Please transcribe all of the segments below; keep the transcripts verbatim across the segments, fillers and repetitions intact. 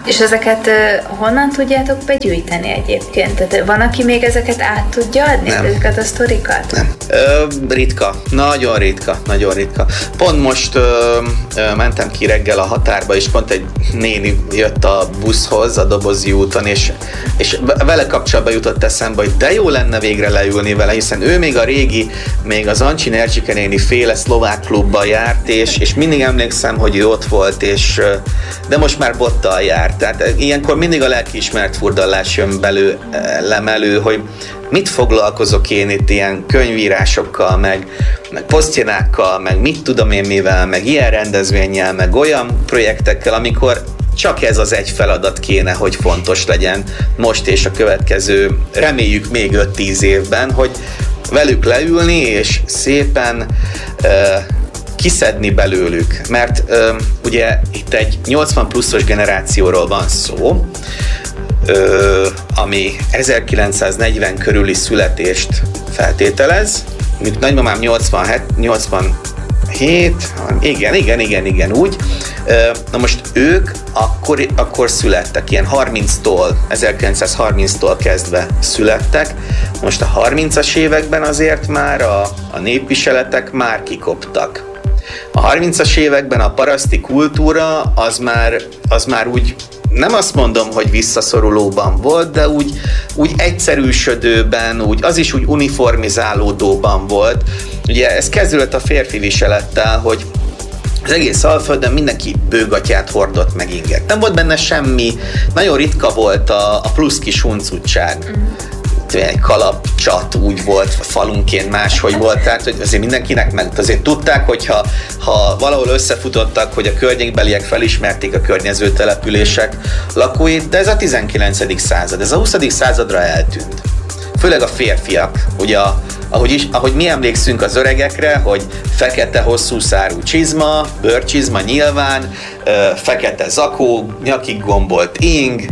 És ezeket uh, honnan tudjátok begyűjteni egyébként? Tehát van, aki még ezeket át tudja adni, nem. ezeket a sztorikat? Nem. Ö, ritka. Nagyon ritka. Nagyon ritka. Pont most ö, ö, mentem ki reggel a határba, és pont egy néni jött a buszhoz a Dobozi úton, és, és vele kapcsolatban jutott eszembe, hogy de jó lenne végre leülni vele, hiszen ő még a régi, még az Ancsin Erzsike néni féle szlovák klubba járt, és, és mindig emlékszem, hogy ő ott volt, és, de most már bottal járt. Tehát ilyenkor mindig a lelkiismeret furdallás jön belőlem elő, hogy mit foglalkozok én itt ilyen könyvírásokkal, meg, meg posztjenákkal, meg mit tudom én mivel, meg ilyen rendezvénnyel, meg olyan projektekkel, amikor csak ez az egy feladat kéne, hogy fontos legyen most és a következő, reméljük még öt-tíz évben, hogy velük leülni, és szépen uh, kiszedni belőlük, mert ö, ugye itt egy nyolcvan pluszos generációról van szó, ö, ami ezerkilencszáznegyven körüli születést feltételez, mint nagymamám nyolcvanhét, nyolcvanhét, igen, igen, igen, igen, úgy. Ö, na most ők akkor, akkor születtek, ilyen harminctól, ezerkilencszázharminctól kezdve születtek, most a harmincas években azért már a, a népviseletek már kikoptak. A harmincas években a paraszti kultúra az már, az már úgy, nem azt mondom, hogy visszaszorulóban volt, de úgy, úgy egyszerűsödőben, úgy, az is úgy uniformizálódóban volt. Ugye ez kezdődött a férfi viselettel, hogy az egész Alföldön mindenki bőgatyát hordott meg inget. Nem volt benne semmi, nagyon ritka volt a, a plusz kis huncutság. Mm. Egy kalapcsat úgy volt falunként máshogy volt, tehát hogy azért mindenkinek meg azért tudták, hogy ha, ha valahol összefutottak, hogy a környékbeliek felismerték a környező települések lakóit, de ez a tizenkilencedik század, ez a huszadik századra eltűnt. Főleg a férfiak, ugye ahogy, is, ahogy mi emlékszünk az öregekre, hogy fekete hosszú szárú csizma, bőrcsizma nyilván, fekete zakó, nyakig gombolt ing,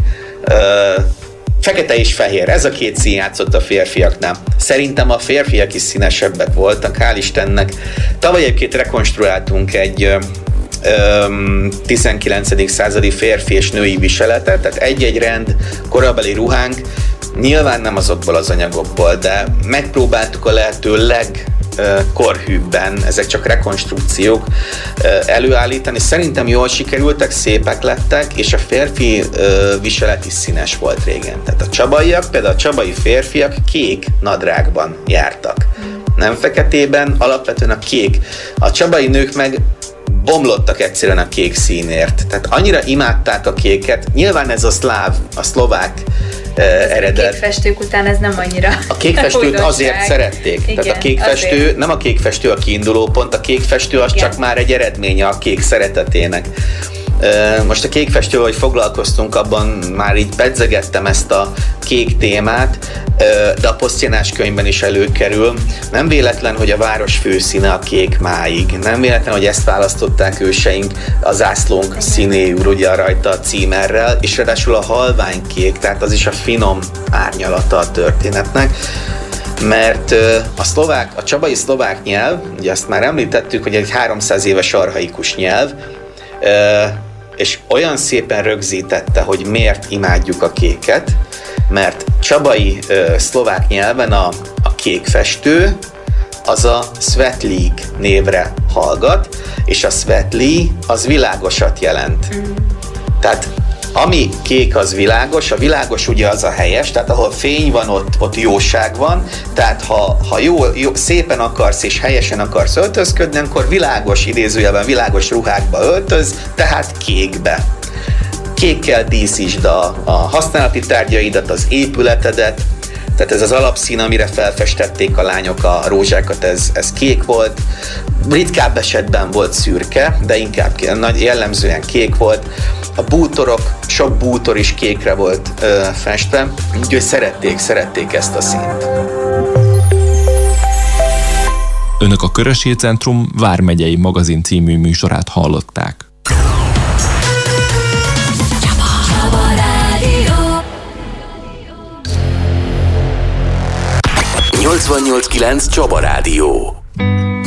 fekete és fehér, ez a két szín játszott a férfiaknál. Szerintem a férfiak is színesebbek voltak, hál' Istennek. Tavaly egyébként rekonstruáltunk egy ö, ö, tizenkilencedik századi férfi és női viseletet, tehát egy-egy rend korabeli ruhánk, nyilván nem azokból az anyagokból, de megpróbáltuk a lehető leg korhűbben, ezek csak rekonstrukciók előállítani. Szerintem jól sikerültek, szépek lettek, és a férfi viselet is színes volt régen. Tehát a csabaiak, például a csabai férfiak kék nadrágban jártak. Nem feketében, alapvetően a kék. A csabai nők meg bomlottak egyszerűen a kék színért. Tehát annyira imádták a kéket. Nyilván ez a szláv, a szlovák Uh, eredet. A kékfestők után ez nem annyira a kékfestőt azért szerették. Igen, tehát a kékfestő, azért. Nem a kékfestő a kiinduló pont, a kékfestő az Igen. csak már egy eredménye a kék szeretetének. Uh, most a kékfestő, hogy foglalkoztunk, abban már így pedzegettem ezt a kék témát, uh, de a posztjenás könyvben is előkerül. Nem véletlen, hogy a város főszíne a kék máig. Nem véletlen, hogy ezt választották őseink a zászlónk színéül, ugye rajta a címerrel, és ráadásul a halvány kék, tehát az is a finom árnyalata a történetnek. Mert a szlovák, a csabai szlovák nyelv, ugye azt már említettük, hogy egy háromszáz éves archaikus nyelv, és olyan szépen rögzítette, hogy miért imádjuk a kéket, mert csabai szlovák nyelven a, a kékfestő az a Svetlig névre hallgat, és a Svetli az világosat jelent. Mm. Tehát ami kék, az világos, a világos ugye az a helyes, tehát ahol fény van, ott, ott jóság van, tehát ha, ha jó, jó, szépen akarsz és helyesen akarsz öltözködni, akkor világos, idézőjelben világos ruhákba öltöz, tehát kékbe. Kékkel díszítsd a, a használati tárgyaidat, az épületedet, tehát ez az alapszín, amire felfestették a lányok a rózsákat, ez, ez kék volt. Ritkább esetben volt szürke, de inkább jellemzően kék volt. A bútorok, sok bútor is kékre volt ö, festve, úgyhogy szerették, szerették ezt a színt. Önök a Körös Centrum Vármegyei Magazin című műsorát hallották. nyolcvannyolc kilenc Csaba Rádió.